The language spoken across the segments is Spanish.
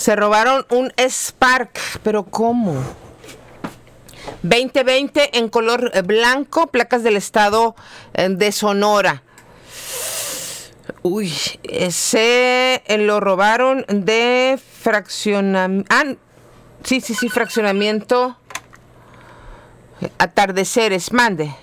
Se robaron un Spark, pero ¿cómo? 2020 en color blanco, placas del estado de Sonora. Uy, ese lo robaron de fraccionamiento. Sí, fraccionamiento Atardeceres, mande.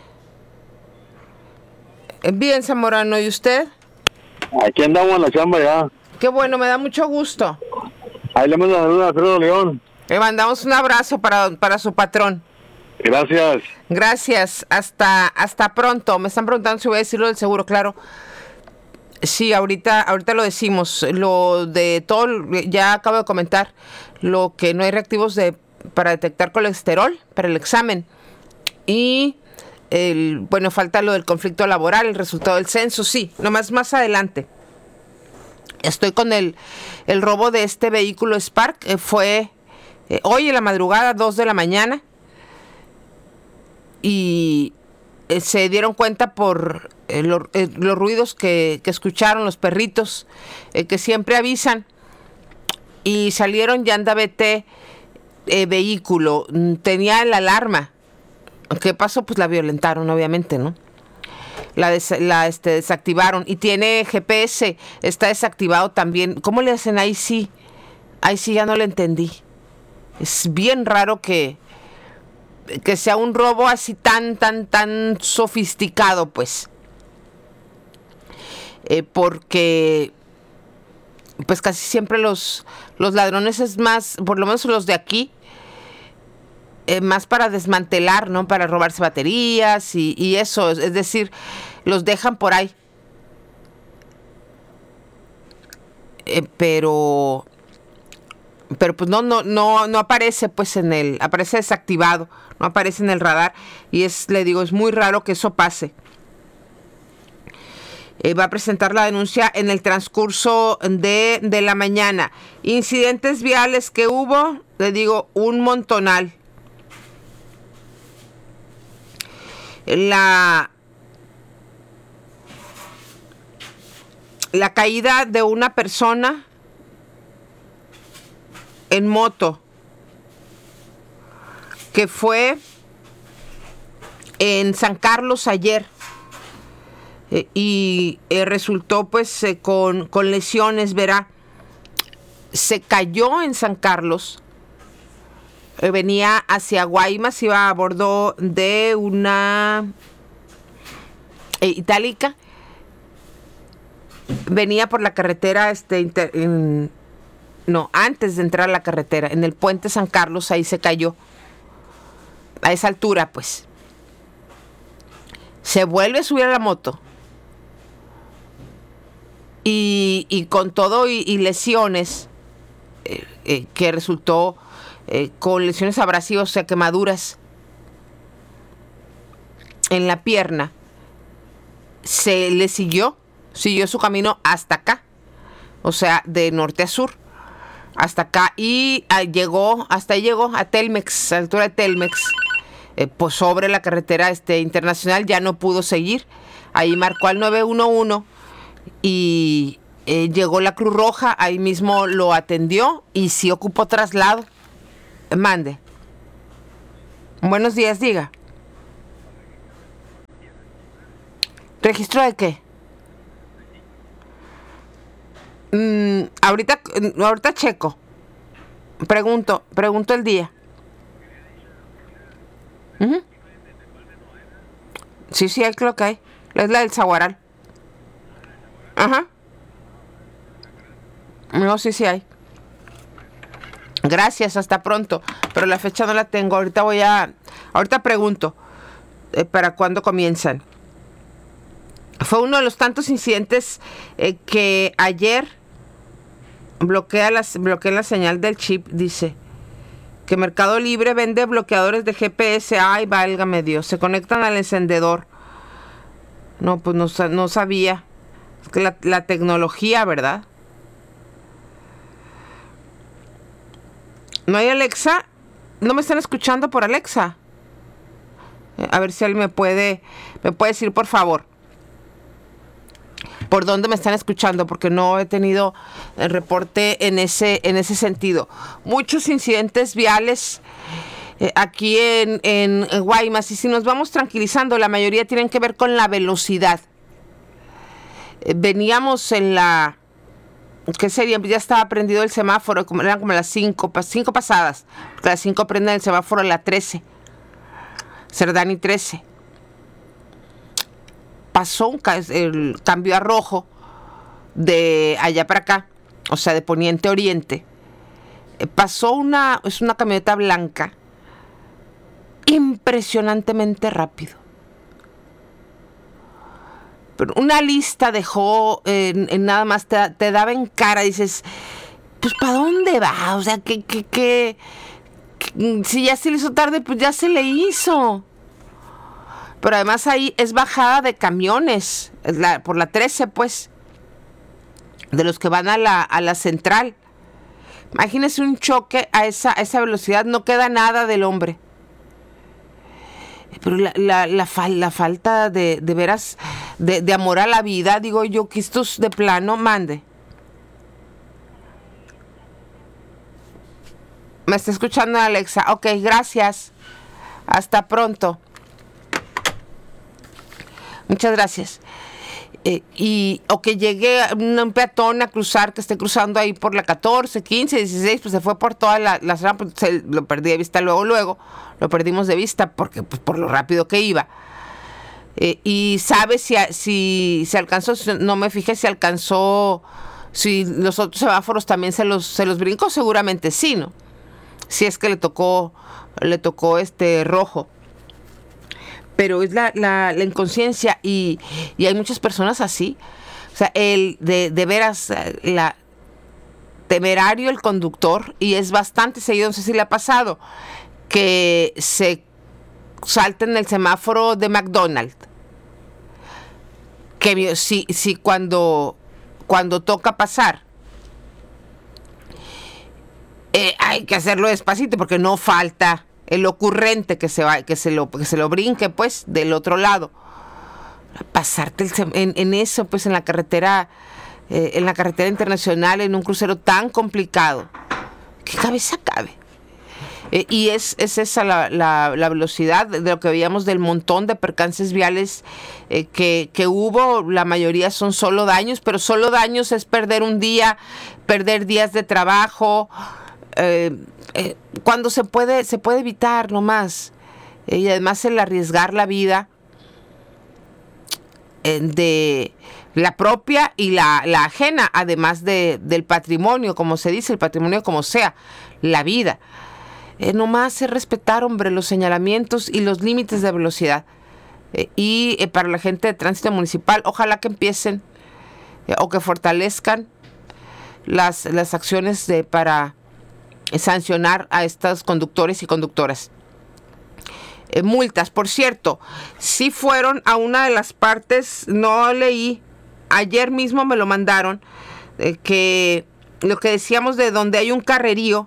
Bien, Zamorano, ¿y usted? Aquí andamos en la chamba ya. Qué bueno, me da mucho gusto. Ahí le mando a Alfredo León. Le mandamos un abrazo para su patrón. Gracias. Gracias, hasta pronto. Me están preguntando si voy a decirlo del seguro, claro. Sí, ahorita lo decimos. Lo de todo, ya acabo de comentar, lo que no hay reactivos para detectar colesterol, para el examen. Y, falta lo del conflicto laboral, el resultado del censo, sí, nomás más adelante. Estoy con el robo de este vehículo Spark, fue hoy en la madrugada, 2 de la mañana. Y se dieron cuenta por los ruidos que escucharon los perritos, que siempre avisan, y salieron. Ya anda BT vehículo, tenía la alarma. ¿Qué pasó? Pues la violentaron, obviamente, ¿no? La desactivaron, y tiene GPS, está desactivado también. ¿Cómo le hacen? Ahí sí ya no le entendí. Es bien raro que sea un robo así tan sofisticado, pues. Porque pues casi siempre los ladrones es más, por lo menos los de aquí, más para desmantelar, ¿no? Para robarse baterías y eso, es decir, los dejan por ahí. Pero pues no aparece, pues aparece desactivado, no aparece en el radar, y le digo, es muy raro que eso pase. Va a presentar la denuncia en el transcurso de la mañana. Incidentes viales que hubo, le digo, un montonal. La caída de una persona en moto, que fue en San Carlos ayer, y resultó pues con lesiones, verá. Se cayó en San Carlos, venía hacia Guaymas, iba a bordo de una itálica, venía por la carretera antes de entrar a la carretera, en el puente San Carlos, ahí se cayó. A esa altura, pues. Se vuelve a subir a la moto. Y con todo y lesiones, que resultó con lesiones abrasivas, o sea, quemaduras en la pierna. Se le siguió su camino hasta acá, o sea, de norte a sur, hasta acá, y llegó a Telmex, a la altura de Telmex, pues sobre la carretera internacional. Ya no pudo seguir, ahí marcó al 911 y llegó la Cruz Roja, ahí mismo lo atendió y sí ocupó traslado. Mande. Buenos días, diga. ¿Registro de qué? Ahorita checo. Pregunto el día. Uh-huh. Sí, hay, creo que hay. Es la del Zaguaral. Ajá. No, sí hay. Gracias, hasta pronto. Pero la fecha no la tengo. Ahorita pregunto para cuándo comienzan. Fue uno de los tantos incidentes que ayer bloquea la señal del chip. Dice que Mercado Libre vende bloqueadores de GPS. Ay, válgame Dios. Se conectan al encendedor. No, pues no sabía. Es que la tecnología, ¿verdad? ¿No hay Alexa? ¿No me están escuchando por Alexa? A ver si él me puede decir, por favor. por dónde me están escuchando, porque no he tenido el reporte en ese sentido. Muchos incidentes viales aquí en Guaymas, y si nos vamos tranquilizando, la mayoría tienen que ver con la velocidad. Veníamos en la... ¿Qué sería? Ya estaba prendido el semáforo, eran como las 5 pasadas, porque a las 5 prenden el semáforo a la 13, Cerdán y 13. Pasó el cambio a rojo de allá para acá, o sea, de poniente a oriente. Pasó es una camioneta blanca, impresionantemente rápido. Pero una lista dejó, en nada más te daba en cara, dices, pues ¿para dónde va? O sea, que si ya se le hizo tarde, pues ya se le hizo. Pero además ahí es bajada de camiones, por la 13, pues, de los que van a la central. Imagínese un choque a esa velocidad, no queda nada del hombre. Pero la falta de veras, de amor a la vida, digo yo, que esto es de plano, mande. ¿Me está escuchando, Alexa? Ok, gracias. Hasta pronto. Muchas gracias. O que llegue un peatón a cruzar, que esté cruzando ahí por la 14, 15, 16, pues se fue por toda la zona, pues lo perdí de vista luego, lo perdimos de vista porque pues, por lo rápido que iba. Y sabe si se alcanzó, no me fijé si alcanzó, si los otros semáforos también se los brincó, seguramente sí, ¿no? Si es que le tocó rojo. Pero es la inconsciencia y hay muchas personas así. O sea, de veras, temerario el conductor, y es bastante seguido, no sé si le ha pasado, que se salten el semáforo de McDonald's. Que si cuando toca pasar, hay que hacerlo despacito porque no falta el ocurrente que se lo brinque, pues, del otro lado. Pasarte en eso, pues, en la carretera internacional, en un crucero tan complicado. ¿Qué cabeza cabe? Y es esa la velocidad de lo que veíamos, del montón de percances viales que hubo. La mayoría son solo daños, pero solo daños es perder un día, perder días de trabajo. Cuando se puede evitar nomás, y además el arriesgar la vida de la propia y la ajena, además del patrimonio, como se dice, el patrimonio como sea, la vida. Nomás es respetar, hombre, los señalamientos y los límites de velocidad. Y para la gente de tránsito municipal, ojalá que empiecen o que fortalezcan las acciones para sancionar a estos conductores y conductoras. Multas, por cierto, sí fueron a una de las partes, no leí, ayer mismo me lo mandaron, que lo que decíamos de donde hay un carrerío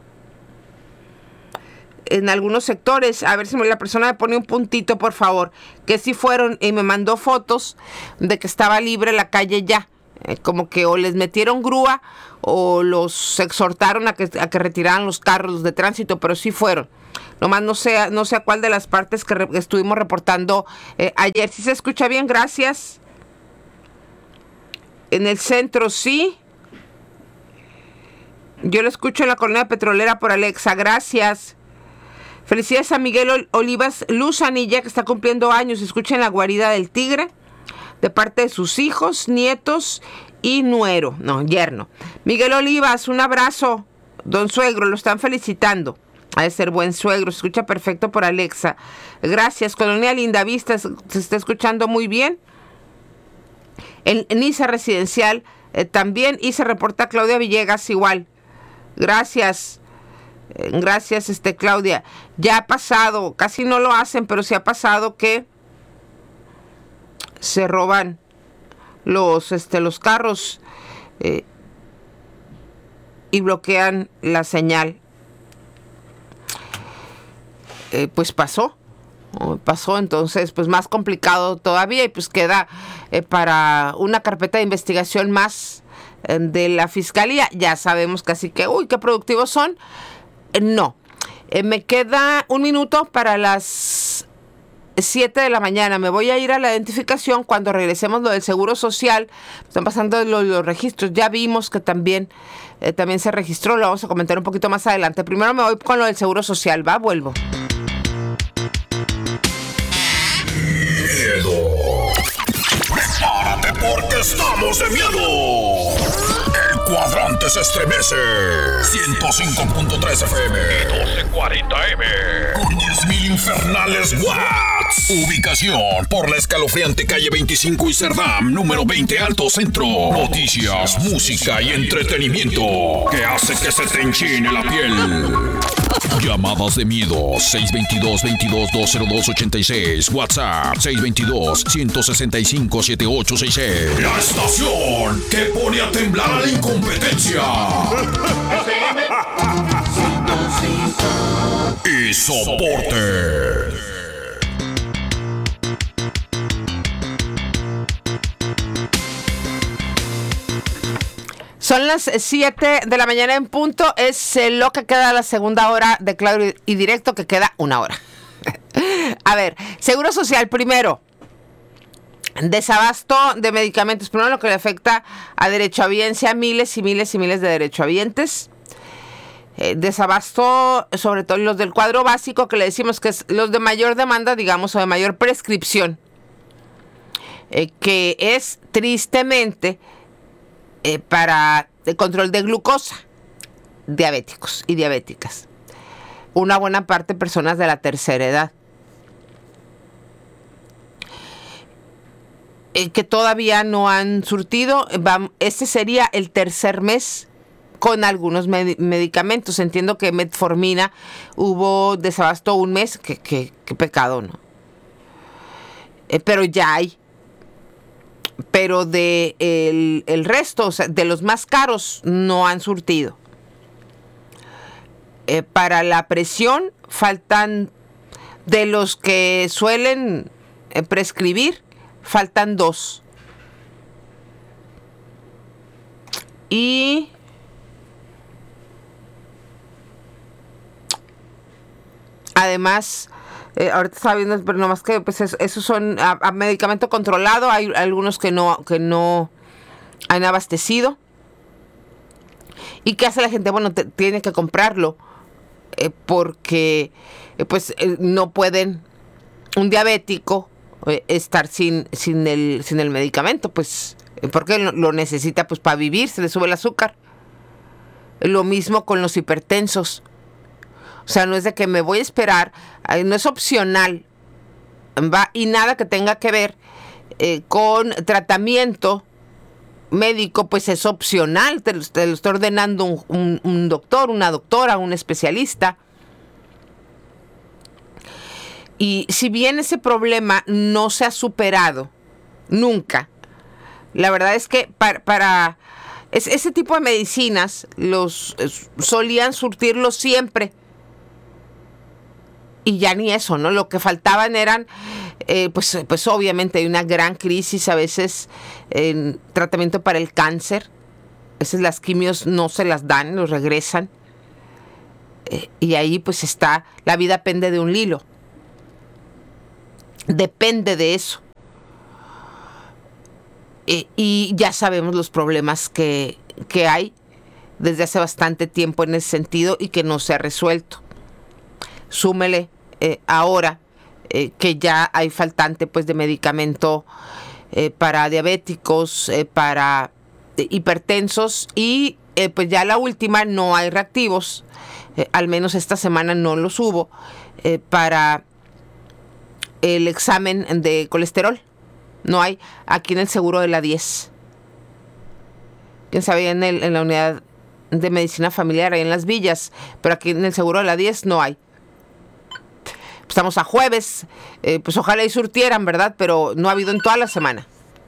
en algunos sectores, a ver si la persona me pone un puntito, por favor, que sí fueron, y me mandó fotos de que estaba libre la calle ya. Como que o les metieron grúa o los exhortaron a que retiraran los carros de tránsito, pero sí fueron. Nomás no sé a cuál de las partes que estuvimos reportando ayer. ¿Sí se escucha bien? Gracias. En el centro, sí. Yo lo escucho en la colonia petrolera por Alexa. Gracias. Felicidades a Miguel Olivas Luzanilla, que está cumpliendo años. Escucha en la guarida del Tigre, de parte de sus hijos, nietos y yerno. Miguel Olivas, un abrazo. Don suegro, lo están felicitando. Ha de ser buen suegro, se escucha perfecto por Alexa. Gracias. Colonia Lindavista, se está escuchando muy bien. En ISA Residencial también, y se reporta Claudia Villegas igual. Gracias. Gracias, Claudia. Ya ha pasado, casi no lo hacen, pero sí ha pasado que se roban los carros y bloquean la señal. Pues pasó pasó, entonces pues más complicado todavía y pues queda para una carpeta de investigación más de la fiscalía. Ya sabemos casi que, uy, qué productivos son. No. Me queda un minuto para las 7 de la mañana. Me voy a ir a la identificación cuando regresemos lo del Seguro Social. Están pasando los registros. Ya vimos que también se registró. Lo vamos a comentar un poquito más adelante. Primero me voy con lo del Seguro Social. Va, vuelvo. Miedo. Prepárate porque estamos de miedo. El cuadrante se estremece. 105.3 FM. 1240M. Con 10.000 infernales watts. Ubicación por la escalofriante calle 25 y Cerdam, número 20 Alto Centro. Noticias, música y entretenimiento que hace que se te enchine la piel. Llamadas de miedo 622-22-202-86. WhatsApp 622-165-7866. La estación que pone a temblar a la incompetencia. Y soporte. Son las 7 de la mañana en punto. Es lo que queda de la segunda hora de Claro y Directo, que queda una hora. A ver, Seguro Social primero. Desabasto de medicamentos. Primero lo que le afecta a derechohabiencia, miles y miles y miles de derechohabientes. Desabasto, sobre todo los del cuadro básico, que le decimos que es los de mayor demanda, digamos, o de mayor prescripción. Que es tristemente para el control de glucosa, diabéticos y diabéticas. Una buena parte de personas de la tercera edad. Que todavía no han surtido. Este sería el tercer mes con algunos medicamentos. Entiendo que metformina hubo desabasto un mes. Qué pecado, ¿no? Pero ya hay. Pero de el resto, o sea, de los más caros, no han surtido. Para la presión faltan, de los que suelen prescribir, faltan 2. Y además, ahorita estaba viendo, pero nomás que pues esos son a medicamento controlado. Hay algunos que no han abastecido. ¿Y qué hace la gente? Bueno, tiene que comprarlo porque no pueden un diabético estar sin el medicamento, pues porque lo necesita pues para vivir, se le sube el azúcar. Lo mismo con los hipertensos. O sea, no es de que me voy a esperar, no es opcional, ¿va? Y nada que tenga que ver con tratamiento médico, pues es opcional, te lo está ordenando un doctor, una doctora, un especialista. Y si bien ese problema no se ha superado nunca, la verdad es que para ese tipo de medicinas los solían surtirlos siempre. Y ya ni eso, ¿no? Lo que faltaban eran, pues obviamente hay una gran crisis a veces en tratamiento para el cáncer. A veces las quimios no se las dan, los regresan. Y ahí pues está, la vida pende de un hilo. Depende de eso. Y ya sabemos los problemas que hay desde hace bastante tiempo en ese sentido y que no se ha resuelto. Súmele ahora que ya hay faltante pues de medicamento para diabéticos, para hipertensos y pues ya la última, no hay reactivos, al menos esta semana no los hubo, para el examen de colesterol. No hay aquí en el seguro de la 10. Quién sabe en la unidad de medicina familiar, ahí en Las Villas, pero aquí en el seguro de la 10 no hay. Estamos a jueves, pues ojalá y surtieran, ¿verdad? Pero no ha habido en toda la semana.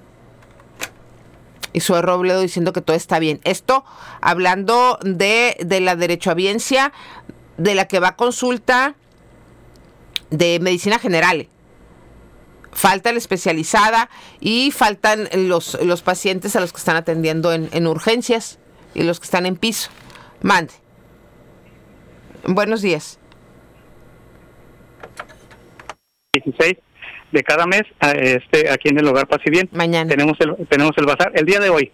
Y Zoe Robledo diciendo que todo está bien. Esto hablando de la derechohabiencia, de la que va a consulta de medicina general. Falta la especializada y faltan los pacientes a los que están atendiendo en urgencias y los que están en piso. Mande. Buenos días. 16 de cada mes, aquí en el Hogar Paz y Bien. Mañana. Tenemos el bazar el día de hoy.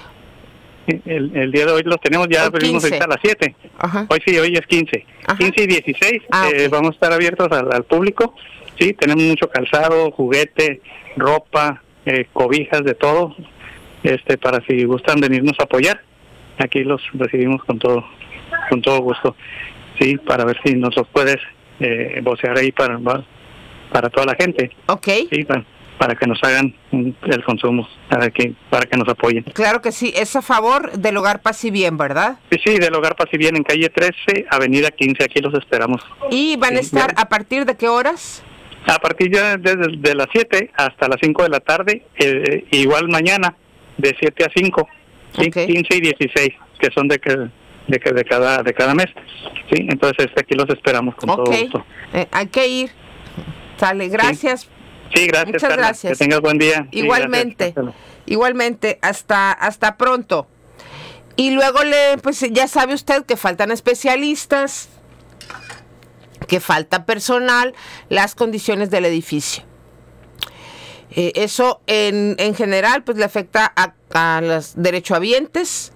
El día de hoy los tenemos, ya venimos ahorita a las 7. Ajá. Hoy es 15. Ajá. 15 y 16 Okay. Vamos a estar abiertos al público. Sí, tenemos mucho calzado, juguete, ropa, cobijas, de todo, para si gustan venirnos a apoyar. Aquí los recibimos con todo gusto. Sí, para ver si nos los puedes vocear ahí para toda la gente. Okay. Sí, para que nos hagan el consumo, para que nos apoyen. Claro que sí, es a favor del Hogar Paz y Bien, ¿verdad? Sí, del Hogar Paz y Bien, en calle 13, avenida 15, aquí los esperamos. ¿Y van a estar a partir de qué horas? A partir ya de las 7 hasta las 5 de la tarde, igual mañana, de 7 a 5, ¿sí? Okay. 15 y 16, que son de cada mes. Sí, entonces aquí los esperamos con todo gusto. Hay que ir. Sale, gracias. Sí, gracias. Muchas Carla. gracias. Que tengas buen día. Igualmente, Sí, igualmente, hasta pronto. Y luego pues ya sabe usted que faltan especialistas, que falta personal, las condiciones del edificio. Eso en general pues le afecta a los derechohabientes.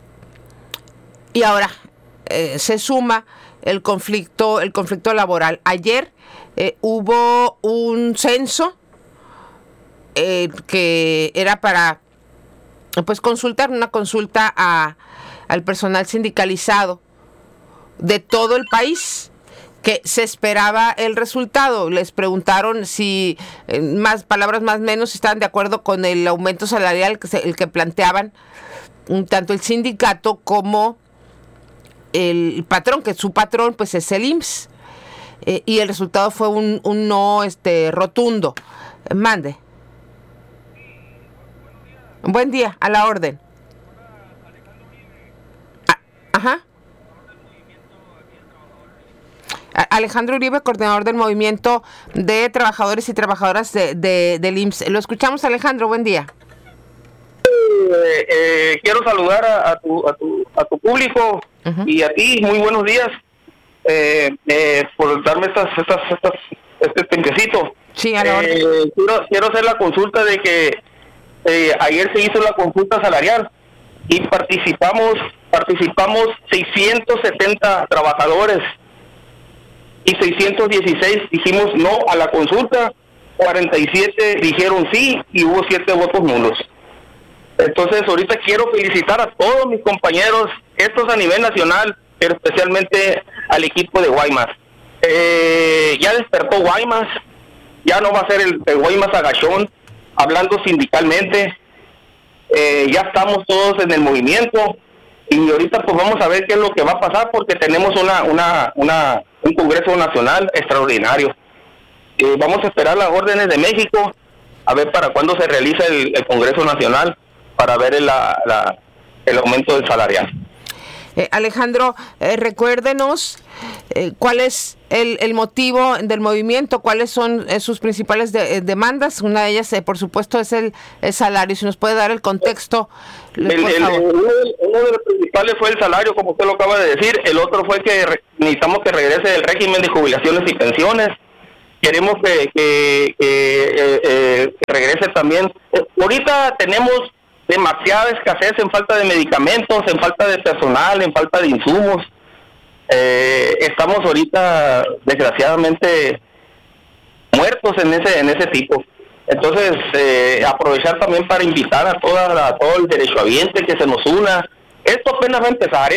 Y ahora se suma el conflicto laboral. Ayer hubo un censo que era para pues una consulta al personal sindicalizado de todo el país, que se esperaba el resultado. Les preguntaron si más palabras más menos estaban de acuerdo con el aumento salarial el que planteaban tanto el sindicato como el patrón, que su patrón pues es el IMSS. Y el resultado fue un no rotundo. Mande. Buen día, a la orden. Ajá. Alejandro Uribe, coordinador del movimiento de trabajadores y trabajadoras del IMSS. Lo escuchamos, Alejandro, buen día. Quiero saludar a tu público. Uh-huh. Y a ti, muy buenos días, por darme este tiempecito. Sí, a la orden. Quiero hacer la consulta de que ayer se hizo la consulta salarial y participamos 670 trabajadores y 616 dijimos no a la consulta, 47 dijeron sí y hubo 7 votos nulos. Entonces ahorita quiero felicitar a todos mis compañeros, estos a nivel nacional, pero especialmente al equipo de Guaymas. Ya despertó Guaymas, ya no va a ser el Guaymas agachón, hablando sindicalmente. Ya estamos todos en el movimiento y ahorita pues vamos a ver qué es lo que va a pasar, porque tenemos un Congreso Nacional extraordinario. Vamos a esperar las órdenes de México, a ver para cuándo se realiza el Congreso Nacional, para ver el aumento del salarial. Alejandro, recuérdenos cuál es el motivo del movimiento, cuáles son sus principales demandas. Una de ellas, por supuesto, es el salario. Si nos puede dar el contexto, por favor. Uno de los principales fue el salario, como usted lo acaba de decir. El otro fue que necesitamos que regrese el régimen de jubilaciones y pensiones. Queremos que regrese también. Ahorita tenemos demasiada escasez en falta de medicamentos, en falta de personal, en falta de insumos. Estamos ahorita desgraciadamente muertos en ese tipo. Entonces aprovechar también para invitar a todo el derechohabiente que se nos una. Esto apenas va a empezar,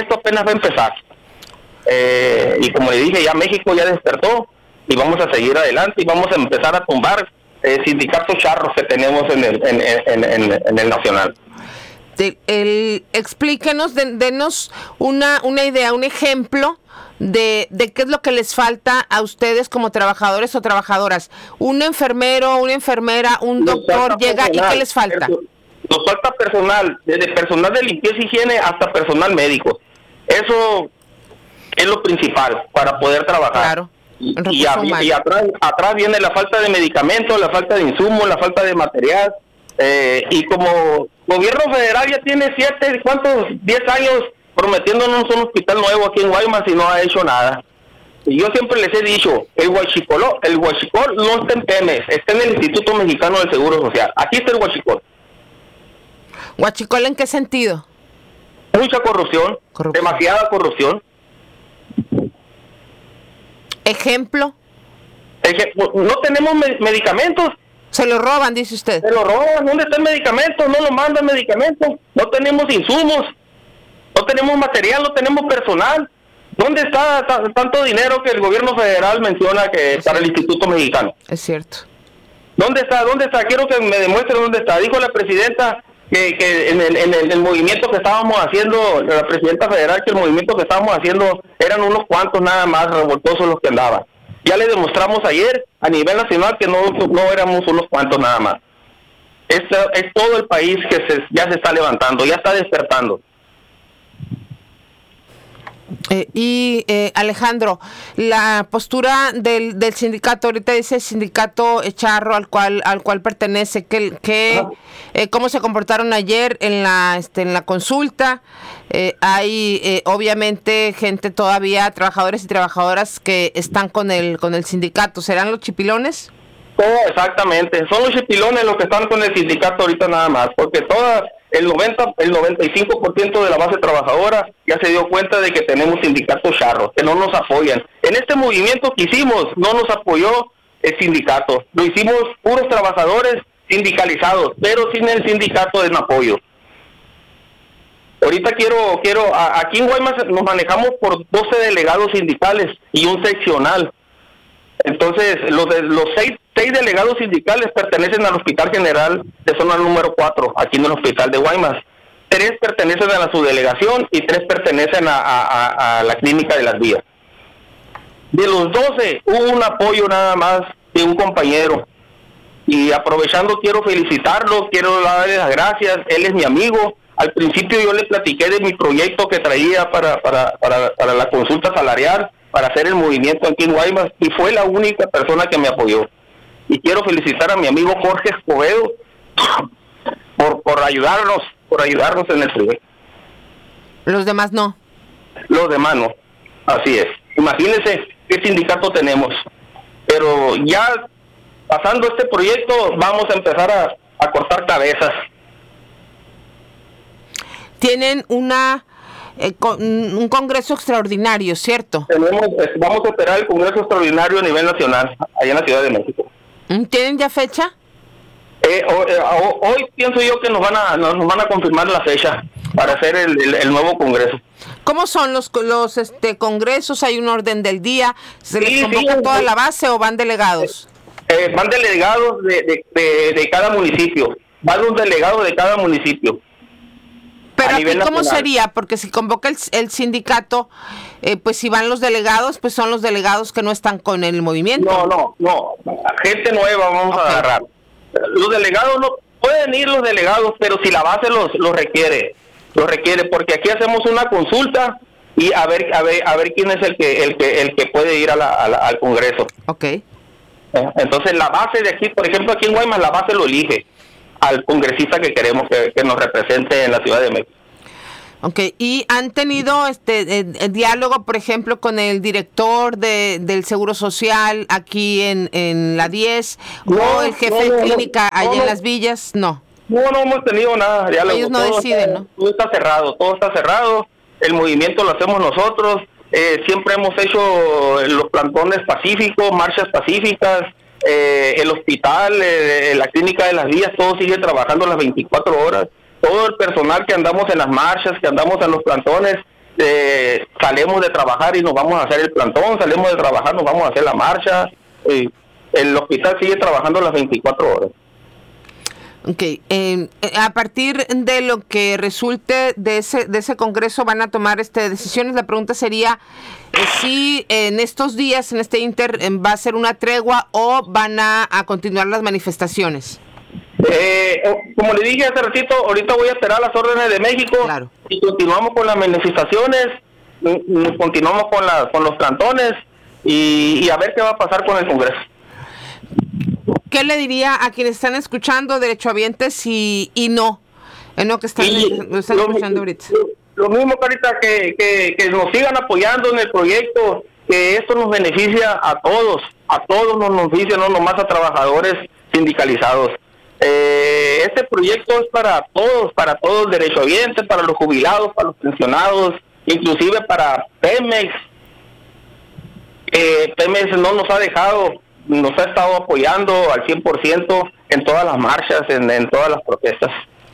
y como le dije, ya México ya despertó y vamos a seguir adelante y vamos a empezar a tumbar sindicatos charros que tenemos en el nacional. Explíquenos, denos una idea, un ejemplo de qué es lo que les falta a ustedes como trabajadores o trabajadoras. Un enfermero, una enfermera, un doctor llega personal, y ¿qué les falta? Nos falta personal, desde personal de limpieza y higiene hasta personal médico. Eso es lo principal para poder trabajar. Claro. y atrás viene la falta de medicamentos, la falta de insumos, la falta de material. Y como gobierno federal ya tiene 10 años prometiéndonos un hospital nuevo aquí en Guaymas y no ha hecho nada. Y yo siempre les he dicho, el huachicol no está en Pemex, está en el Instituto Mexicano del Seguro Social. Aquí está el huachicol. ¿Huachicol en qué sentido? Mucha corrupción, demasiada corrupción. ¿Ejemplo? No tenemos medicamentos. Se lo roban, dice usted. Se lo roban. ¿Dónde está el medicamento? No lo mandan medicamentos. No tenemos insumos. No tenemos material, no tenemos personal. ¿Dónde está tanto dinero que el gobierno federal menciona que es para el Instituto Mexicano? Es cierto. ¿Dónde está? Quiero que me demuestre dónde está. Dijo la presidenta que en el movimiento que estábamos haciendo, la presidenta federal, que el movimiento que estábamos haciendo eran unos cuantos nada más revoltosos los que andaban. Ya le demostramos ayer a nivel nacional que no éramos unos cuantos nada más. Es todo el país que ya se está levantando, ya está despertando. Alejandro, la postura del sindicato, ahorita dice sindicato Charro al cual pertenece, ¿cómo se comportaron ayer en la consulta? Hay obviamente gente todavía, trabajadores y trabajadoras que están con el sindicato. ¿Serán los chipilones? Exactamente, son los chipilones los que están con el sindicato ahorita nada más, porque el 95% de la base trabajadora ya se dio cuenta de que tenemos sindicatos charros, que no nos apoyan. En este movimiento que hicimos, no nos apoyó el sindicato. Lo hicimos puros trabajadores sindicalizados, pero sin el sindicato de apoyo. Ahorita aquí en Guaymas nos manejamos por 12 delegados sindicales y un seccional. Entonces, los 6 delegados sindicales pertenecen al Hospital General de Zona número 4, aquí en el Hospital de Guaymas. 3 pertenecen a la subdelegación y 3 pertenecen a la Clínica de las Vías. De los 12, hubo un apoyo nada más de un compañero. Y aprovechando, quiero felicitarlo, quiero darle las gracias. Él es mi amigo. Al principio yo le platiqué de mi proyecto que traía para la consulta salarial, para hacer el movimiento aquí en Guaymas, y fue la única persona que me apoyó. Y quiero felicitar a mi amigo Jorge Escobedo por ayudarnos en el proyecto. Los demás no. Los demás no, así es. Imagínense qué sindicato tenemos. Pero ya pasando este proyecto vamos a empezar a cortar cabezas. Tienen un congreso extraordinario, ¿cierto? Vamos a esperar el congreso extraordinario a nivel nacional, allá en la Ciudad de México. ¿Tienen ya fecha? Hoy pienso yo que nos van a confirmar la fecha para hacer el nuevo congreso. ¿Cómo son los congresos? ¿Hay un orden del día? ¿Se les convoca toda la base o van delegados? Van delegados de cada municipio. Van un delegado de cada municipio. Pero aquí, ¿cómo sería? Porque si convoca el sindicato, pues si van los delegados, pues son los delegados que no están con el movimiento. No. Gente nueva vamos a agarrar. Los delegados no pueden ir los delegados, pero si la base los requiere, porque aquí hacemos una consulta y a ver quién es el que puede ir al Congreso. Okay. Entonces la base de aquí, por ejemplo, aquí en Guaymas, la base lo elige al congresista que queremos que nos represente en la Ciudad de México. Okay, ¿y han tenido el diálogo, por ejemplo, con el director del Seguro Social aquí en la 10 o el jefe de clínica allá en Las Villas? No hemos tenido nada de diálogo. Ellos no deciden, ¿no? Todo está cerrado, el movimiento lo hacemos nosotros, siempre hemos hecho los plantones pacíficos, marchas pacíficas, el hospital, la Clínica de las Vías, todo sigue trabajando las 24 horas. Todo el personal que andamos en las marchas, que andamos en los plantones, salimos de trabajar y nos vamos a hacer el plantón, salimos de trabajar, nos vamos a hacer la marcha. El hospital sigue trabajando las 24 horas. Okay. A partir de lo que resulte de ese congreso van a tomar decisiones. La pregunta sería si en estos días, en este inter, va a ser una tregua o van a continuar las manifestaciones. Como le dije hace ratito, ahorita voy a esperar las órdenes de México. Claro. Y continuamos con las manifestaciones, continuamos con los plantones. y a ver qué va a pasar con el Congreso. ¿Qué le diría a quienes están escuchando, derechohabientes y no? No, que están escuchando ahorita. Lo mismo, Carita, que nos sigan apoyando en el proyecto, que esto nos beneficia a todos nos beneficia, no nomás a trabajadores sindicalizados. Este proyecto es para todos, derechohabientes, para los jubilados, para los pensionados, inclusive para Pemex. Pemex no nos ha dejado, nos ha estado apoyando al 100% en todas las marchas, en todas las protestas.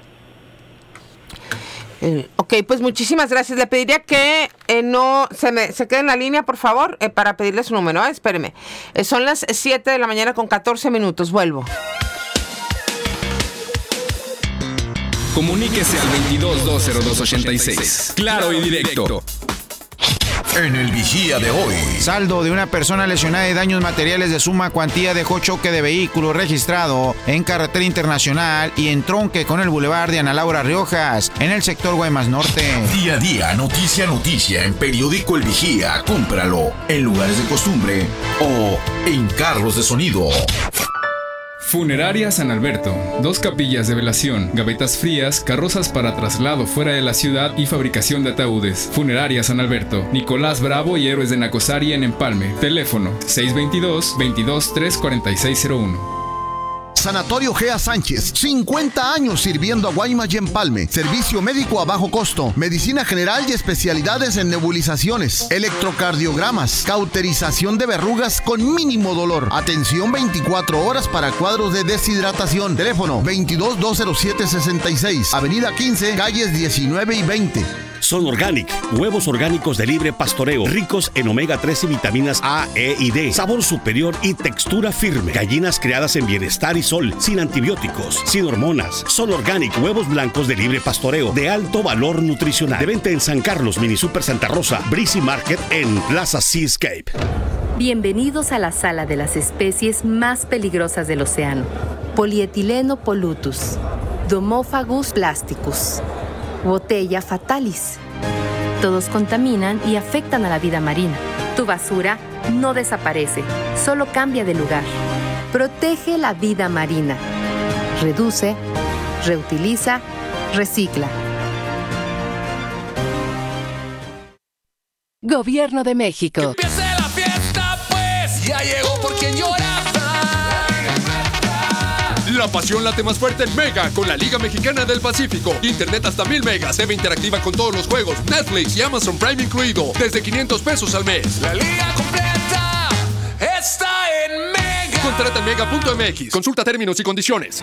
Ok, pues muchísimas gracias. Le pediría que no se quede en la línea, por favor, para pedirle su número. Espéreme. Son las 7 de la mañana con 14 minutos. Vuelvo. Comuníquese al 22-202-86. Claro y directo. En el Vigía de hoy. Saldo de una persona lesionada y daños materiales de suma cuantía dejó choque de vehículo registrado en carretera internacional y en tronque con el bulevar de Ana Laura Riojas, en el sector Guaymas Norte. Día a día, noticia a noticia, en Periódico El Vigía. Cómpralo en lugares de costumbre o en carros de sonido. Funeraria San Alberto. 2 capillas de velación, gavetas frías, carrozas para traslado fuera de la ciudad y fabricación de ataúdes. Funeraria San Alberto. Nicolás Bravo y Héroes de Nacosari en Empalme. Teléfono 622-234601. Sanatorio Gea Sánchez, 50 años sirviendo a Guaymas y Empalme. Servicio médico a bajo costo, medicina general y especialidades en nebulizaciones, electrocardiogramas, cauterización de verrugas con mínimo dolor. Atención 24 horas para cuadros de deshidratación. Teléfono 22-207-66, Avenida 15, calles 19 y 20. Son Organic, huevos orgánicos de libre pastoreo, ricos en omega 3 y vitaminas A, E y D, sabor superior y textura firme. Gallinas criadas en bienestar y sol, sin antibióticos, sin hormonas. Son Organic, huevos blancos de libre pastoreo, de alto valor nutricional. De venta en San Carlos, Mini Super Santa Rosa, Breezy Market en Plaza Seascape. Bienvenidos a la sala de las especies más peligrosas del océano. Polietileno pollutus, Domophagus plasticus, Botella fatalis. Todos contaminan y afectan a la vida marina. Tu basura no desaparece, solo cambia de lugar. Protege la vida marina. Reduce, reutiliza, recicla. Gobierno de México. ¡Que empiece la fiesta, pues! ¡Ya llegó por quien llora! La pasión late más fuerte en Mega con la Liga Mexicana del Pacífico. Internet hasta 1000 megas, TV interactiva con todos los juegos, Netflix y Amazon Prime incluido, desde $500 al mes. La liga completa está en Mega. Contrata en mega.mx. Consulta términos y condiciones.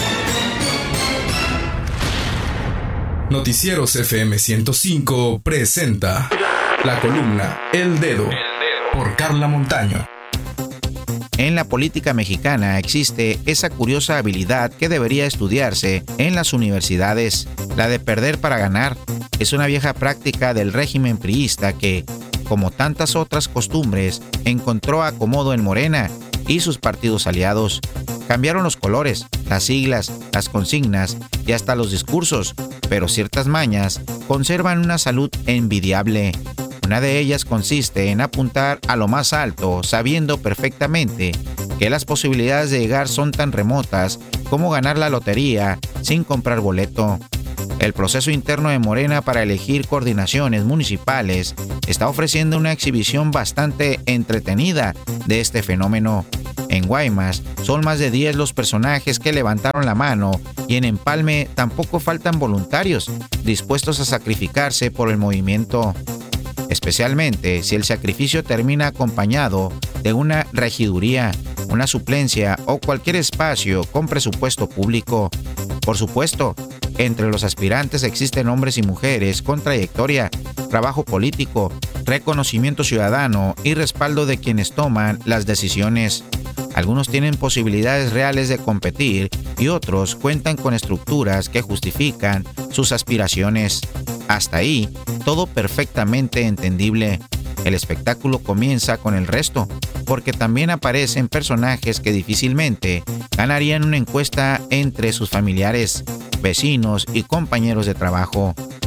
Noticieros FM 105 presenta la columna El Dedo por Carla Montaño. En la política mexicana existe esa curiosa habilidad que debería estudiarse en las universidades, la de perder para ganar. Es una vieja práctica del régimen priista que, como tantas otras costumbres, encontró acomodo en Morena y sus partidos aliados. Cambiaron los colores, las siglas, las consignas y hasta los discursos, pero ciertas mañas conservan una salud envidiable. Una de ellas consiste en apuntar a lo más alto, sabiendo perfectamente que las posibilidades de llegar son tan remotas como ganar la lotería sin comprar boleto. El proceso interno de Morena para elegir coordinaciones municipales está ofreciendo una exhibición bastante entretenida de este fenómeno. En Guaymas son más de 10 los personajes que levantaron la mano y en Empalme tampoco faltan voluntarios dispuestos a sacrificarse por el movimiento. Especialmente si el sacrificio termina acompañado de una regiduría, una suplencia o cualquier espacio con presupuesto público. Por supuesto, entre los aspirantes existen hombres y mujeres con trayectoria, trabajo político, reconocimiento ciudadano y respaldo de quienes toman las decisiones. Algunos tienen posibilidades reales de competir y otros cuentan con estructuras que justifican sus aspiraciones. Hasta ahí, todo perfectamente entendible. El espectáculo comienza con el resto, porque también aparecen personajes que difícilmente ganarían una encuesta entre sus familiares, vecinos y compañeros de trabajo.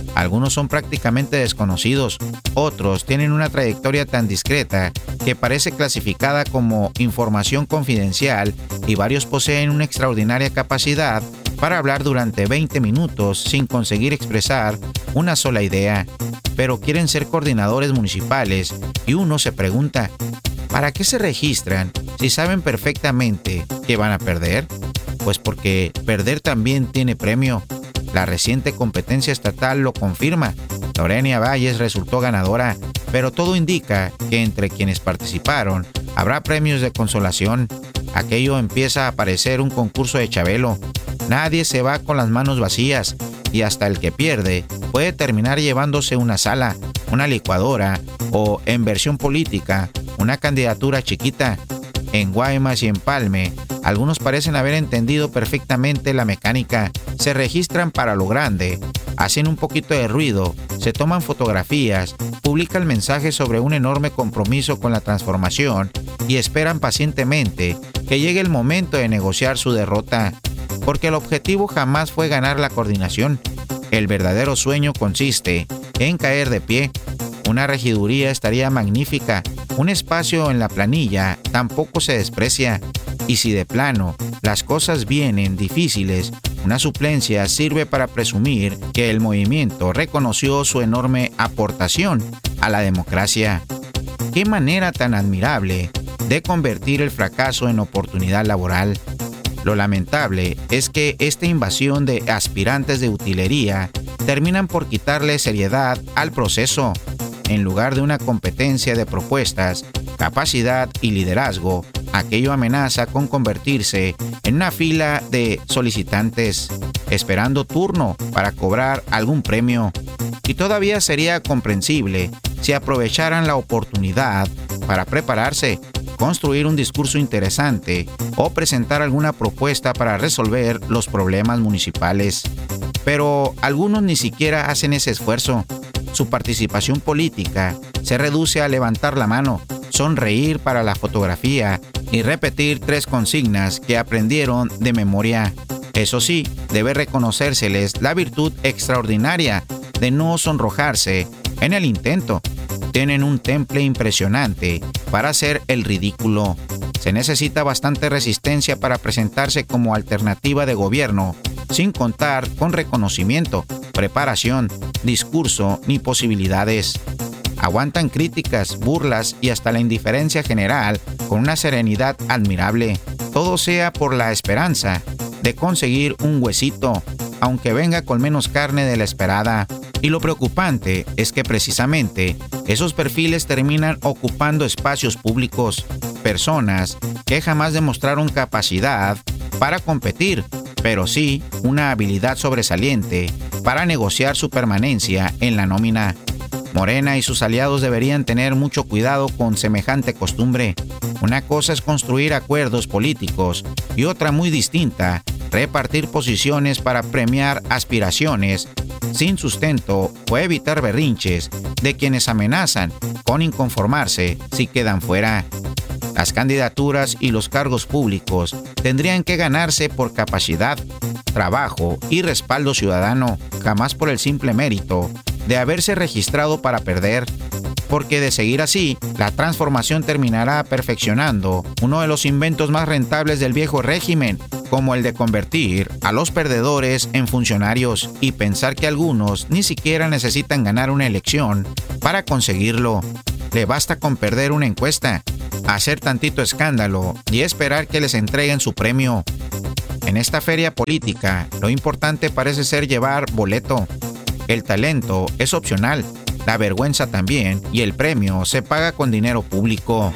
Algunos son prácticamente desconocidos, otros tienen una trayectoria tan discreta que parece clasificada como información confidencial y varios poseen una extraordinaria capacidad para hablar durante 20 minutos sin conseguir expresar una sola idea, pero quieren ser coordinadores municipales y uno se pregunta, ¿para qué se registran si saben perfectamente que van a perder? Pues porque perder también tiene premio. La reciente competencia estatal lo confirma. Lorena Valles resultó ganadora, pero todo indica que entre quienes participaron habrá premios de consolación. Aquello empieza a parecer un concurso de Chabelo. Nadie se va con las manos vacías y hasta el que pierde puede terminar llevándose una sala, una licuadora o, en versión política, una candidatura chiquita. En Guaymas y Empalme, algunos parecen haber entendido perfectamente la mecánica. Se registran para lo grande, hacen un poquito de ruido, se toman fotografías, publican mensajes sobre un enorme compromiso con la transformación y esperan pacientemente que llegue el momento de negociar su derrota. Porque el objetivo jamás fue ganar la coordinación. El verdadero sueño consiste en caer de pie. Una regiduría estaría magnífica. Un espacio en la planilla tampoco se desprecia. Y si de plano las cosas vienen difíciles, una suplencia sirve para presumir que el movimiento reconoció su enorme aportación a la democracia. ¡Qué manera tan admirable de convertir el fracaso en oportunidad laboral! Lo lamentable es que esta invasión de aspirantes de utilería terminan por quitarle seriedad al proceso. En lugar de una competencia de propuestas, capacidad y liderazgo, aquello amenaza con convertirse en una fila de solicitantes, esperando turno para cobrar algún premio. Y todavía sería comprensible si aprovecharan la oportunidad para prepararse, construir un discurso interesante o presentar alguna propuesta para resolver los problemas municipales. Pero algunos ni siquiera hacen ese esfuerzo. Su participación política se reduce a levantar la mano, sonreír para la fotografía y repetir 3 consignas que aprendieron de memoria. Eso sí, debe reconocérseles la virtud extraordinaria de no sonrojarse en el intento. Tienen un temple impresionante para hacer el ridículo. Se necesita bastante resistencia para presentarse como alternativa de gobierno, sin contar con reconocimiento, preparación, discurso ni posibilidades. Aguantan críticas, burlas y hasta la indiferencia general con una serenidad admirable. Todo sea por la esperanza de conseguir un huesito, aunque venga con menos carne de la esperada. Y lo preocupante es que precisamente esos perfiles terminan ocupando espacios públicos, personas que jamás demostraron capacidad para competir, pero sí una habilidad sobresaliente para negociar su permanencia en la nómina. Morena y sus aliados deberían tener mucho cuidado con semejante costumbre. Una cosa es construir acuerdos políticos y otra muy distinta, repartir posiciones para premiar aspiraciones sin sustento o evitar berrinches de quienes amenazan con inconformarse si quedan fuera. Las candidaturas y los cargos públicos tendrían que ganarse por capacidad, trabajo y respaldo ciudadano, jamás por el simple mérito de haberse registrado para perder, porque de seguir así, la transformación terminará perfeccionando uno de los inventos más rentables del viejo régimen, como el de convertir a los perdedores en funcionarios y pensar que algunos ni siquiera necesitan ganar una elección para conseguirlo. Le basta con perder una encuesta, hacer tantito escándalo y esperar que les entreguen su premio. En esta feria política, lo importante parece ser llevar boleto. El talento es opcional, la vergüenza también, y el premio se paga con dinero público.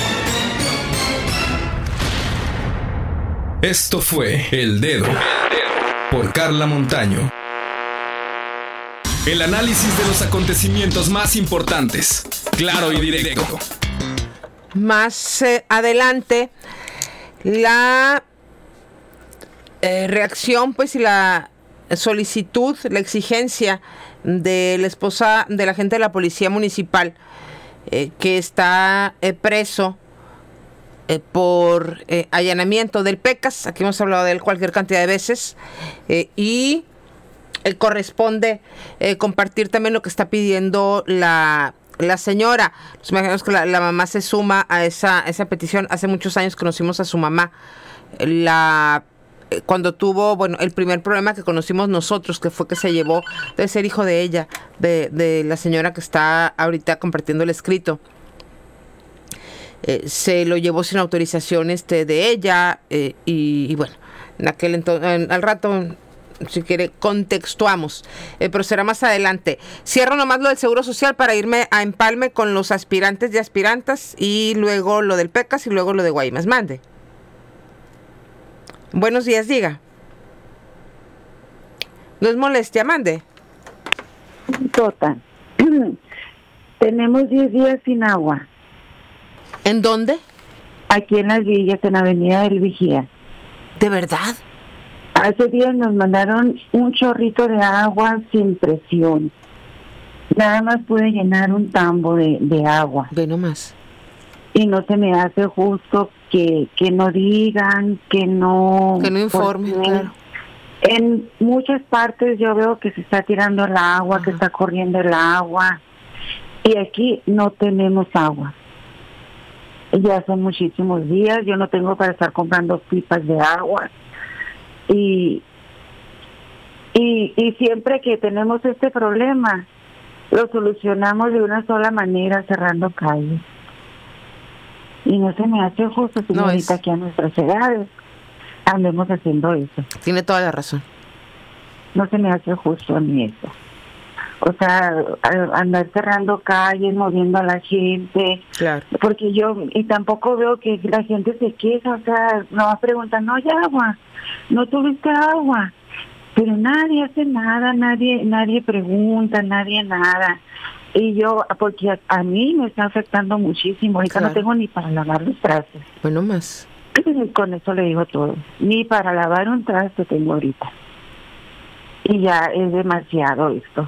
Esto fue El Dedo por Carla Montaño. El análisis de los acontecimientos más importantes, claro y directo. Más adelante, la reacción pues y la solicitud, la exigencia de la esposa del agente de la policía municipal que está preso por allanamiento del PECAS. Aquí hemos hablado de él cualquier cantidad de veces, y corresponde compartir también lo que está pidiendo la señora. Nos imaginamos que la mamá se suma a esa petición. Hace muchos años conocimos a su mamá. Cuando tuvo, el primer problema que conocimos nosotros, que fue que se llevó, debe ser hijo de ella, de la señora que está ahorita compartiendo el escrito. Se lo llevó sin autorización de ella, y bueno, en aquel entonces, al rato, si quiere, contextuamos, pero será más adelante. Cierro nomás lo del Seguro Social para irme a Empalme con los aspirantes y aspirantas, y luego lo del PECAS y luego lo de Guaymas. Mande. Buenos días, diga. No es molestia, mande. Tota, tenemos 10 días sin agua. ¿En dónde? Aquí en las villas, en Avenida del Vigía. ¿De verdad? Hace días nos mandaron un chorrito de agua sin presión. Nada más pude llenar un tambo de agua. Ve nomás. Y no se me hace justo que no digan, que no informen, claro. En muchas partes yo veo que se está tirando el agua, que está corriendo el agua, y aquí no tenemos agua. Ya son muchísimos días, yo no tengo para estar comprando pipas de agua, y siempre que tenemos este problema lo solucionamos de una sola manera, cerrando calles. Y no se me hace justo, señorita, que a nuestras edades andemos haciendo eso. Tiene toda la razón. No se me hace justo a mí eso. O sea, andar cerrando calles, moviendo a la gente. Claro. Porque y tampoco veo que la gente se queja, o sea, no preguntan, no hay agua, no tuviste agua. Pero nadie hace nada, nadie pregunta, nadie nada. Y yo, porque a mí me está afectando muchísimo. Ahorita no tengo ni para lavar los trastes. Bueno, más. Con eso le digo todo. Ni para lavar un traste tengo ahorita. Y ya es demasiado esto.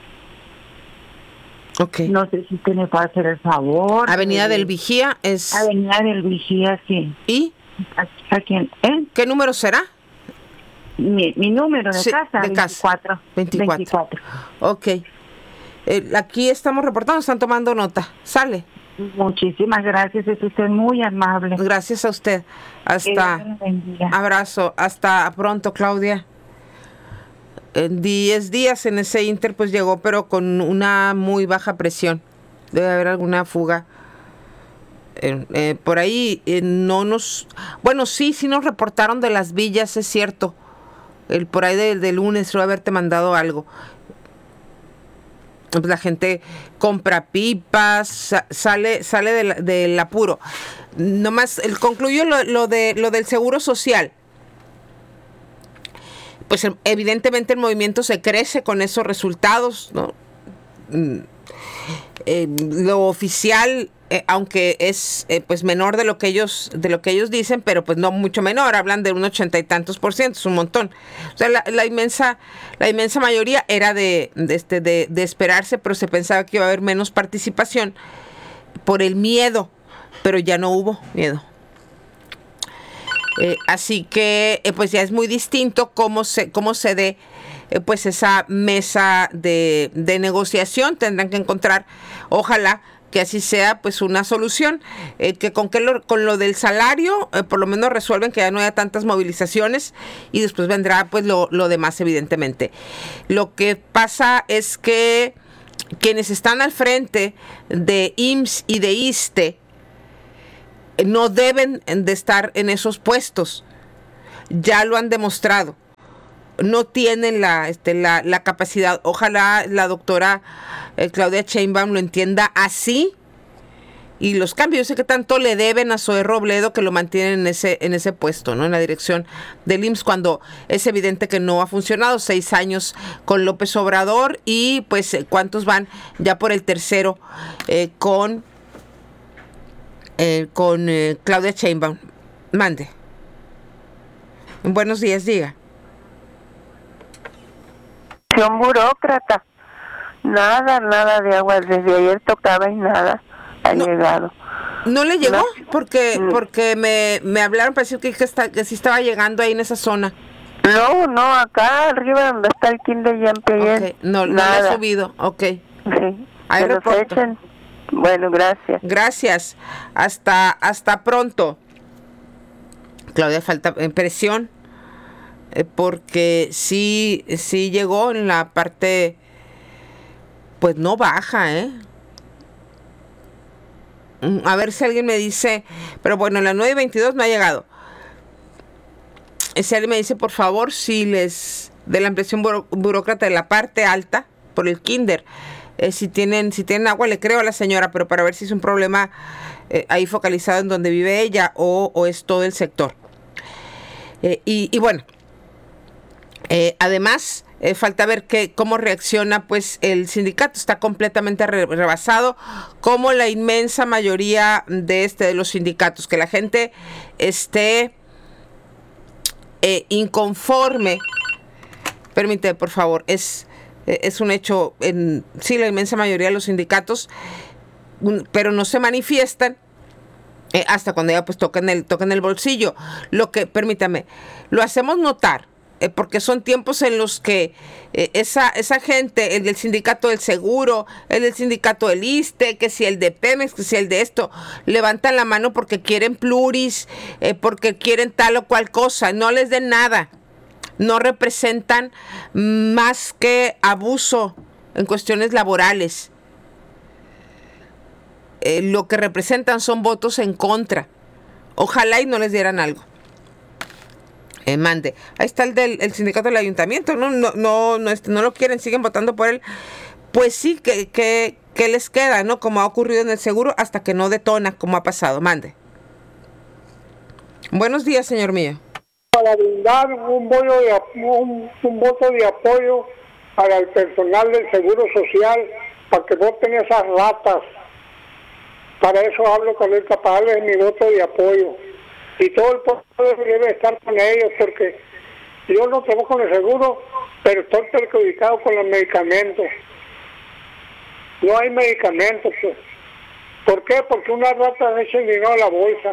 Okay. No sé si usted me puede hacer el favor. Avenida del Vigía es... Avenida del Vigía, sí. ¿Y? ¿A quién? ¿Qué número será? Mi número de casa, de 24. Ok. Aquí estamos reportando, están tomando nota. Sale. Muchísimas gracias, es usted muy amable. Gracias a usted. Hasta abrazo. Hasta pronto, Claudia. En 10 días en ese inter pues llegó, pero con una muy baja presión. Debe haber alguna fuga. Por ahí no nos... Bueno, sí nos reportaron de las villas, es cierto. Por ahí de lunes debe haberte mandado algo. Pues la gente compra pipas, sale del apuro. Nomás concluyó lo del Seguro Social. Pues evidentemente el movimiento se crece con esos resultados, ¿no? Lo oficial, aunque es pues menor de lo que ellos dicen, pero pues no mucho menor, hablan de un 80 y tantos %, es un montón. O sea, la inmensa mayoría era de esperarse, pero se pensaba que iba a haber menos participación por el miedo, pero ya no hubo miedo. Así que pues ya es muy distinto cómo se dé pues esa mesa de negociación. Tendrán que encontrar, ojalá que así sea, pues una solución, que con lo del salario por lo menos resuelven que ya no haya tantas movilizaciones, y después vendrá pues lo demás, evidentemente. Lo que pasa es que quienes están al frente de IMSS y de ISSSTE no deben de estar en esos puestos. Ya lo han demostrado. No tienen la capacidad. Ojalá la doctora Claudia Sheinbaum lo entienda así y los cambios. Yo sé que tanto le deben a Zoé Robledo, que lo mantienen en ese puesto, ¿no? En la dirección del IMSS, cuando es evidente que no ha funcionado. 6 años con López Obrador, y pues ¿cuántos van ya por el tercero con Claudia Sheinbaum? Mande. Buenos días, diga. Burócrata, nada de agua, desde ayer tocaba y nada ha llegado. ¿No le llegó? Porque me hablaron para decir que sí estaba llegando ahí en esa zona. No, acá arriba donde está el kinder ya empecé. Okay. No le ha subido, ok. Sí. Ahí reporto. Bueno, gracias. Gracias. Hasta pronto. Claudia, falta presión, porque sí llegó en la parte, pues no baja, A ver si alguien me dice, pero bueno, en la 9:22 no ha llegado. Si alguien me dice, por favor, si les de la ampliación burócrata de la parte alta por el kinder, si tienen agua, le creo a la señora, pero para ver si es un problema ahí focalizado en donde vive ella o es todo el sector. Y bueno, además falta ver cómo reacciona pues el sindicato. Está completamente rebasado, como la inmensa mayoría de los sindicatos. Que la gente esté inconforme, permíteme por favor, es un hecho sí, la inmensa mayoría de los sindicatos, pero no se manifiestan hasta cuando ya pues tocan el bolsillo. Permítame, lo hacemos notar, porque son tiempos en los que esa gente, el del sindicato del seguro, el del sindicato del ISSSTE, que si el de Pemex, que si el de esto, levantan la mano porque quieren pluris, porque quieren tal o cual cosa. No les den nada. No representan más que abuso en cuestiones laborales. Lo que representan son votos en contra. Ojalá y no les dieran algo. Mande. Ahí está el sindicato del ayuntamiento. No lo quieren, siguen votando por él. Pues sí, que les queda, ¿no? Como ha ocurrido en el seguro, hasta que no detona, como ha pasado. Mande. Buenos días, señor mío. Para brindar un voto de apoyo para el personal del Seguro Social, para que voten esas ratas. Para eso hablo con él, para darles mi voto de apoyo. Y todo el pueblo debe estar con ellos, porque yo no trabajo con el seguro, pero estoy perjudicado con los medicamentos. No hay medicamentos, pues. ¿Por qué? Porque unas ratas echan dinero a la bolsa.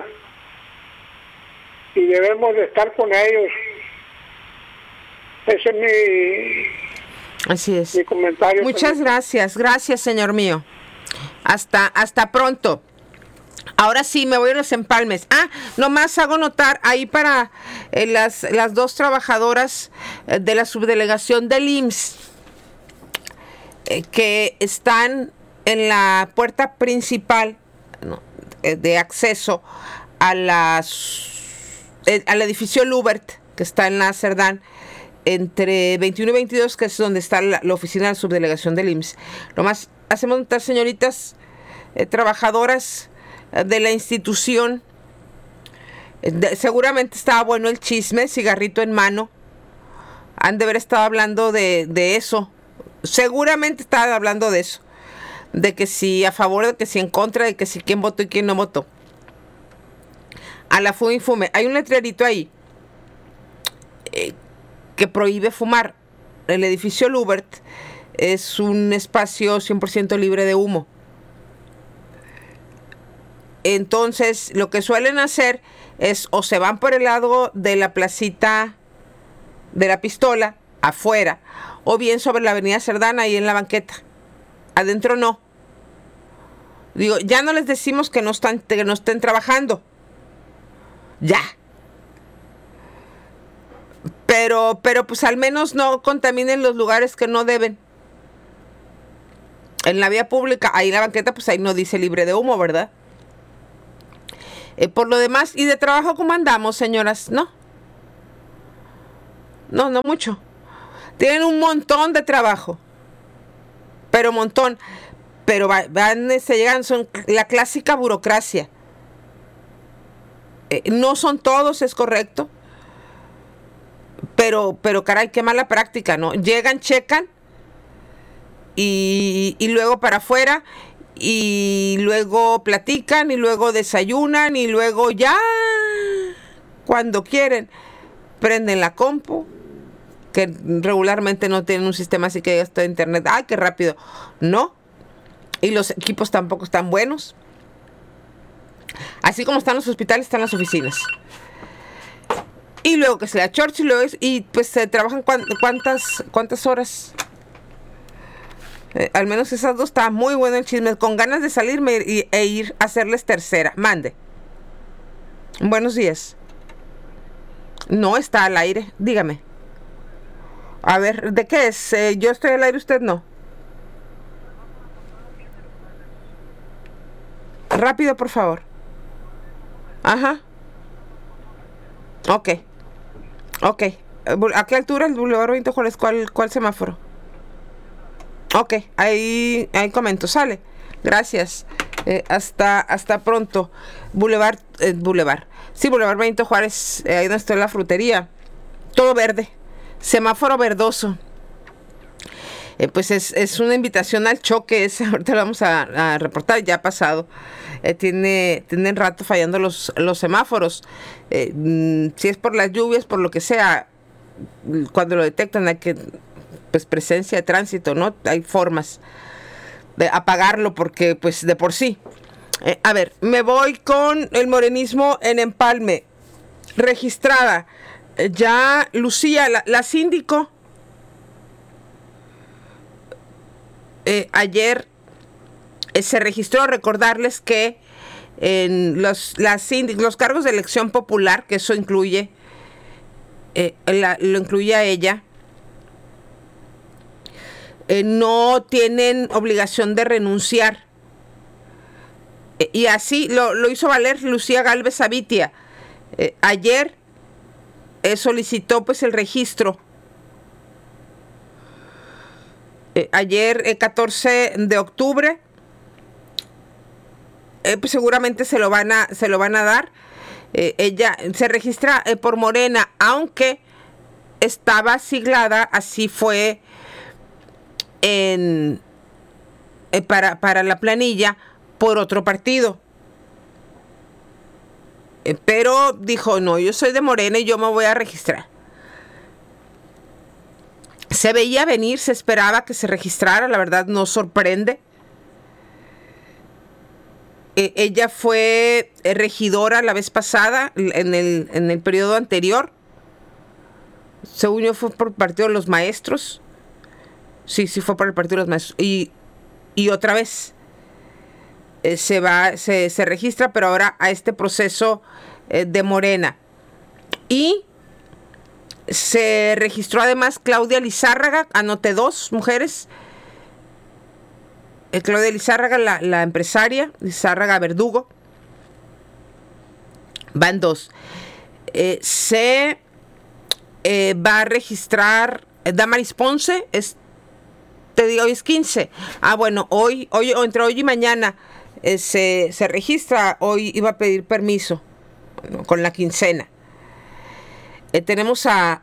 Y debemos de estar con ellos. Ese es Así es. mi comentario. Muchas gracias, señor mío. Hasta pronto. Ahora sí, me voy a los empalmes. Nomás hago notar ahí para las dos trabajadoras de la subdelegación del IMSS que están en la puerta principal, ¿no?, de acceso al edificio Lubert, que está en la Cerdán, entre 21 y 22, que es donde está la oficina de la subdelegación del IMSS. Nomás hacemos notar, señoritas trabajadoras de la institución, seguramente estaba bueno el chisme, cigarrito en mano, han de haber estado hablando de eso, seguramente estaban hablando de eso, de que si a favor, de que si en contra, de que si quién votó y quién no votó. A la fume y fume. Hay un letrerito ahí que prohíbe fumar. El edificio Lubert es un espacio 100% libre de humo. Entonces, lo que suelen hacer es o se van por el lado de la placita de la Pistola, afuera, o bien sobre la avenida Cerdán, ahí en la banqueta. Adentro no. Digo, ya no les decimos que no estén trabajando. Ya. Pero pues al menos no contaminen los lugares que no deben. En la vía pública, ahí en la banqueta, pues ahí no dice libre de humo, ¿verdad? Por lo demás, ¿y de trabajo cómo andamos, señoras? No mucho. Tienen un montón de trabajo. Pero montón. Pero son la clásica burocracia. No son todos, es correcto. Pero caray, qué mala práctica, ¿no? Llegan, checan y luego para afuera, y luego platican, y luego desayunan, y luego ya, cuando quieren, prenden la compu, que regularmente no tienen un sistema así que digas todo internet. ¡Ay, qué rápido! No. Y los equipos tampoco están buenos. Así como están los hospitales, están las oficinas. Y luego que se la chorcha y pues se trabajan cuántas horas. Al menos esas dos. Está muy bueno el chisme. Con ganas de salirme e ir a hacerles tercera. Mande. Buenos días. No está al aire. Dígame. A ver, ¿de qué es? Yo estoy al aire, usted no. Rápido, por favor. Ajá. Ok. ¿A qué altura el Boulevard Benito Juárez? ¿Cuál semáforo? Ok, ahí comento. Sale. Gracias. Hasta pronto. Boulevard. Sí, Boulevard Benito Juárez, ahí donde está la frutería. Todo verde. Semáforo verdoso. Pues es una invitación al choque. Ahorita lo vamos a reportar. Ya ha pasado. Tienen rato fallando los semáforos. Si es por las lluvias, por lo que sea, cuando lo detectan hay que, pues, presencia de tránsito, ¿no? Hay formas de apagarlo porque, pues, de por sí. A ver, me voy con el morenismo en Empalme. Registrada ya Lucía, la síndico, ayer se registró. Recordarles que en los cargos de elección popular, que eso incluye, lo incluye a ella, no tienen obligación de renunciar. Y así lo hizo valer Lucía Gálvez Abitia. Ayer solicitó pues el registro. Ayer, 14 de octubre, pues seguramente se lo van a dar. Ella se registra por Morena, aunque estaba siglada, así fue para la planilla, por otro partido. Pero dijo, no, yo soy de Morena y yo me voy a registrar. Se veía venir, se esperaba que se registrara, la verdad no sorprende. Ella fue regidora la vez pasada, en el periodo anterior. Según yo fue por el Partido de los Maestros. Sí fue por el Partido de los Maestros. Y otra vez se registra, pero ahora a este proceso de Morena. Y se registró además Claudia Lizárraga, anoté 2 mujeres. Claudia Lizárraga, la empresaria, Lizárraga Verdugo. Van 2. Se va a registrar Damaris Ponce, hoy es 15. Bueno, hoy entre hoy y mañana se registra. Hoy iba a pedir permiso, bueno, con la quincena. Tenemos a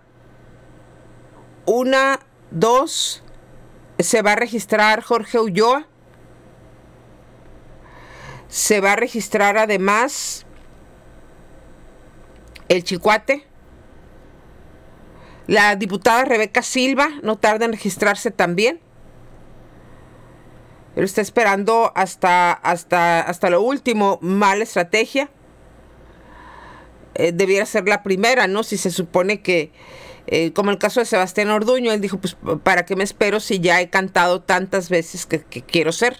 1, 2, se va a registrar Jorge Ulloa. Se va a registrar además el Chicuate. La diputada Rebeca Silva no tarda en registrarse también. Él está esperando hasta lo último. Mala estrategia. Debiera ser la primera, ¿no? Si se supone que, como el caso de Sebastián Orduño, él dijo, pues, ¿para qué me espero si ya he cantado tantas veces que quiero ser?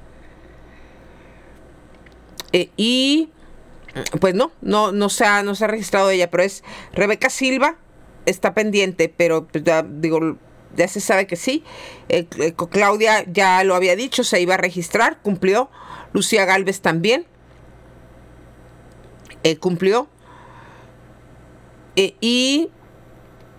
Y pues no se ha registrado ella, pero es Rebeca Silva, está pendiente, pero pues, ya se sabe que sí. Claudia ya lo había dicho, se iba a registrar, cumplió. Lucía Gálvez también cumplió. Y